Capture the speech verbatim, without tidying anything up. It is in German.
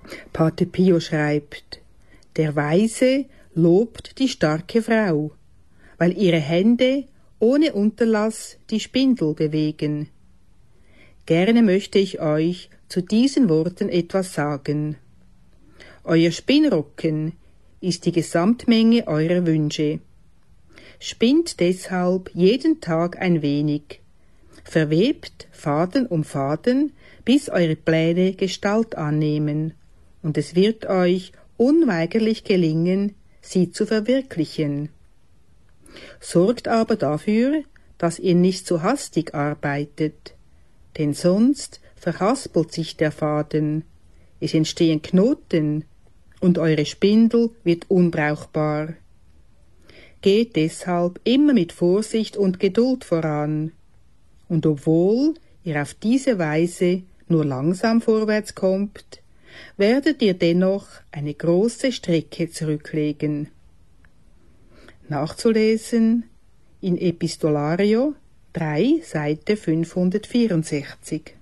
Pater Pio schreibt: Der Weise lobt die starke Frau, weil ihre Hände ohne Unterlass die Spindel bewegen. Gerne möchte ich euch zu diesen Worten etwas sagen. Euer Spinnrocken ist die Gesamtmenge eurer Wünsche. Spinnt deshalb jeden Tag ein wenig, verwebt Faden um Faden, bis eure Pläne Gestalt annehmen, und es wird euch unweigerlich gelingen, sie zu verwirklichen. Sorgt aber dafür, dass ihr nicht zu hastig arbeitet, denn sonst verhaspelt sich der Faden, es entstehen Knoten und eure Spindel wird unbrauchbar. Geht deshalb immer mit Vorsicht und Geduld voran, und obwohl ihr auf diese Weise nur langsam vorwärts kommt, werdet ihr dennoch eine große Strecke zurücklegen. Nachzulesen in Epistolario drei, Seite fünfhundertvierundsechzig.